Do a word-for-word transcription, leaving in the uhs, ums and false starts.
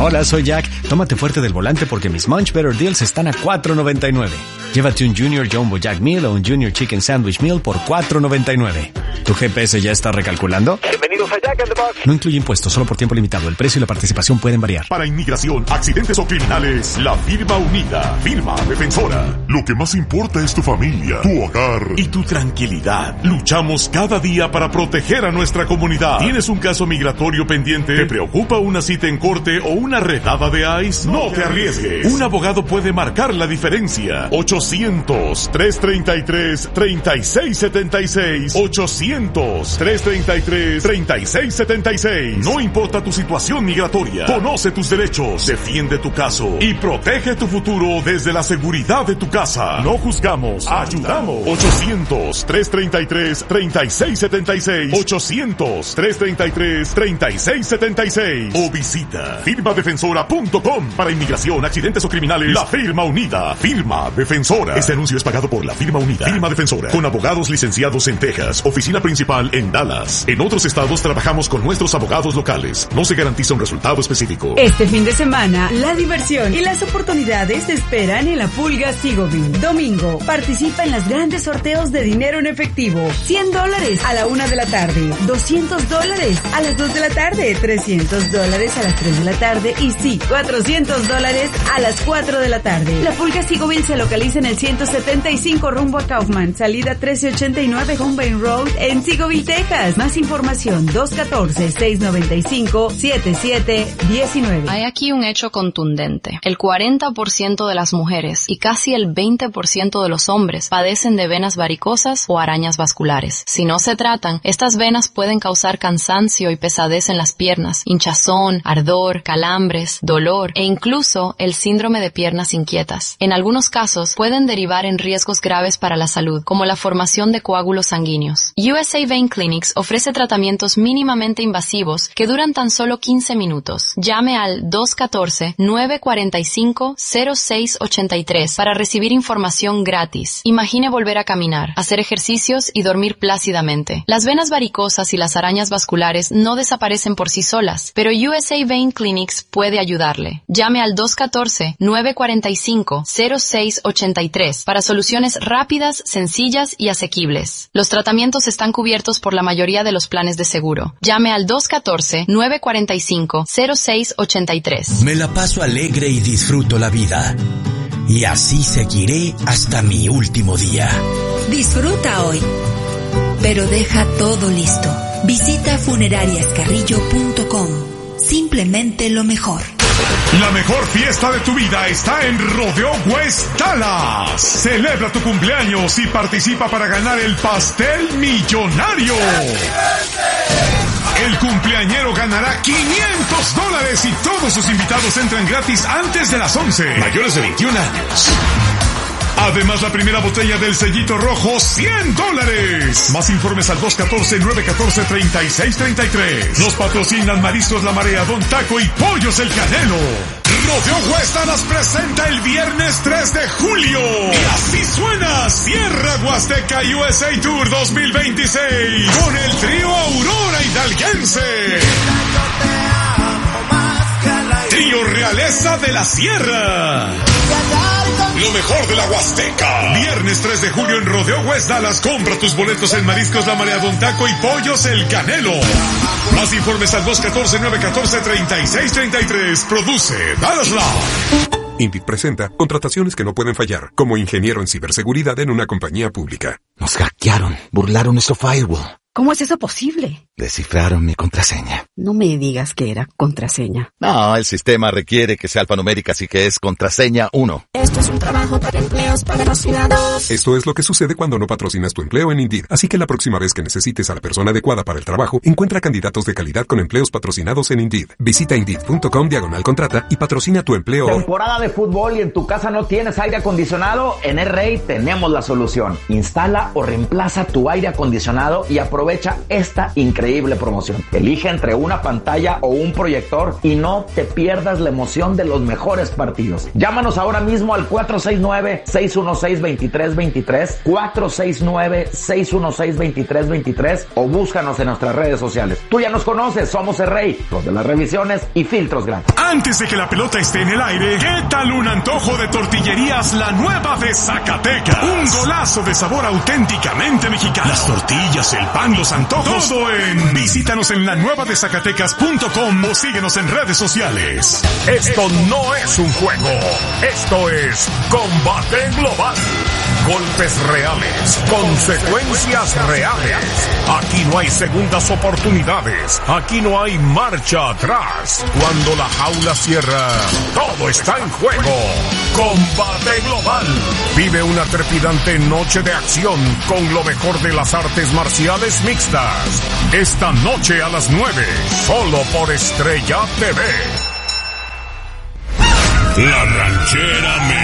Hola, soy Jack. Tómate fuerte del volante porque mis Munch Better Deals están a cuatro noventa y nueve. Llévate un Junior Jumbo Jack Meal o un Junior Chicken Sandwich Meal por cuatro noventa y nueve. ¿Tu G P S ya está recalculando? Bienvenidos a Jack in the Box. No incluye impuestos, solo por tiempo limitado. El precio y la participación pueden variar. Para inmigración, accidentes o criminales, la firma unida, firma defensora. Lo que más importa es tu familia, tu hogar y tu tranquilidad. Luchamos cada día para proteger a nuestra comunidad. ¿Tienes un caso migratorio pendiente? ¿Te preocupa una cita en corte o una redada de ICE? No te arriesgues. Un abogado puede marcar la diferencia. ochocientos, trescientos treinta y tres, treinta y seis setenta y seis. ochocientos, trescientos treinta y tres, treinta y seis setenta y seis. No importa tu situación migratoria. Conoce tus derechos, defiende tu caso y protege tu futuro desde la seguridad de tu casa. No juzgamos, ayudamos. ochocientos, trescientos treinta y tres, treinta y seis setenta y seis. ochocientos, trescientos treinta y tres, treinta y seis setenta y seis. O visita firma defensora punto com. Para inmigración, accidentes o criminales, la firma unida. Firma defensora. Este anuncio es pagado por la firma unida. Firma defensora. Con abogados licenciados en Texas. Oficina principal en Dallas. En otros estados trabajamos con nuestros abogados locales. No se garantiza un resultado específico. Este fin de semana, la diversión y las oportunidades te esperan en la Pulga Sigoville. Domingo, participa en los grandes sorteos de dinero en efectivo. cien dólares a la una de la tarde. doscientos dólares a las dos de la tarde. trescientos dólares a las tres de la tarde. Y sí, cuatrocientos dólares a las cuatro de la tarde. La Pulga Sigoville se localiza en el ciento setenta y cinco rumbo a Kaufman. Salida trece ochenta y nueve Homebane Road en Sigoville, Texas. Más información dos uno cuatro, seis nueve cinco, siete siete uno nueve. Hay aquí un hecho contundente. El cuarenta por ciento de las mujeres y casi el veinte por ciento de los hombres padecen de venas varicosas o arañas vasculares. Si no se tratan, estas venas pueden causar cansancio y pesadez en las piernas, hinchazón, ardor, calambres, dolor e incluso el síndrome de piernas inquietas. En algunos casos pueden derivar en riesgos graves para la salud, como la formación de coágulos sanguíneos. U S A Vein Clinics ofrece tratamientos mínimamente invasivos que duran tan solo quince minutos. Llame al dos uno cuatro, nueve cuatro cinco, cero seis ocho tres para recibir información gratis. Imagine volver a caminar, hacer ejercicios y dormir plácidamente. Las venas varicosas y las arañas vasculares no desaparecen por sí solas, pero U S A Vein Clinics puede ayudarle. Llame al dos uno cuatro, nueve cuatro cinco, cero seis ocho tres para soluciones rápidas, sencillas y asequibles. Los tratamientos están cubiertos por la mayoría de los planes de seguro. Llame al dos uno cuatro, nueve cuatro cinco, cero seis ocho tres. Me la paso alegre y disfruto la vida. Y así seguiré hasta mi último día. Disfruta hoy, pero deja todo listo. Visita funerarias carrillo punto com. Simplemente lo mejor. La mejor fiesta de tu vida está en Rodeo West Dallas. Celebra tu cumpleaños y participa para ganar el pastel millonario. El cumpleañero ganará quinientos dólares y todos sus invitados entran gratis antes de las once. Mayores de veintiún años. Además, la primera botella del sellito rojo, cien dólares. Más informes al dos uno cuatro, nueve uno cuatro, tres seis tres tres. Nos patrocinan Mariscos La Marea, Don Taco y Pollos El Canelo. Rodeo West Dallas presenta el viernes tres de julio. Y así suena Sierra Huasteca U S A Tour dos mil veintiséis. Con el trío Aurora Hidalguense. Trío Realeza de la Sierra. Lo mejor de la Huasteca. Viernes tres de julio en Rodeo West Dallas. Compra tus boletos en Mariscos La Marea, Don Taco y Pollos El Canelo. Más informes al dos uno cuatro, nueve uno cuatro, tres seis tres tres. Produce Dallas Live. INDIT presenta contrataciones que no pueden fallar, como ingeniero en ciberseguridad en una compañía pública. Nos hackearon, burlaron nuestro firewall. ¿Cómo es eso posible? Descifraron mi contraseña. No me digas que era contraseña. No, el sistema requiere que sea alfanumérica, así que es contraseña uno. Esto es un trabajo para empleos patrocinados. Esto es lo que sucede cuando no patrocinas tu empleo en Indeed. Así que la próxima vez que necesites a la persona adecuada para el trabajo, encuentra candidatos de calidad con empleos patrocinados en Indeed. Visita Indeed punto com diagonal contrata y patrocina tu empleo. Temporada de fútbol y en tu casa no tienes aire acondicionado. En R-Ray tenemos la solución. Instala o reemplaza tu aire acondicionado y aprovecha Aprovecha esta increíble promoción. Elige entre una pantalla o un proyector y no te pierdas la emoción de los mejores partidos. Llámanos ahora mismo al cuatro seis nueve, seis uno seis, dos tres dos tres, cuatro seis nueve, seis uno seis, dos tres dos tres o búscanos en nuestras redes sociales. Tú ya nos conoces, somos el Rey, los de las revisiones y filtros grandes. Antes de que la pelota esté en el aire, ¿qué tal un antojo de tortillerías La Nueva de Zacatecas? Un golazo de sabor auténticamente mexicano. Las tortillas, el pan, los antojos, todo en... Visítanos en la nueva de zacatecas punto com o síguenos en redes sociales. Esto no es un juego, esto es combate global. Golpes reales, consecuencias reales. Aquí no hay segundas oportunidades, aquí no hay marcha atrás. Cuando la jaula cierra, todo está en juego. Combate global. Vive una trepidante noche de acción con lo mejor de las artes marciales mixtas. Esta noche a las nueve, solo por Estrella T V. La Ranchera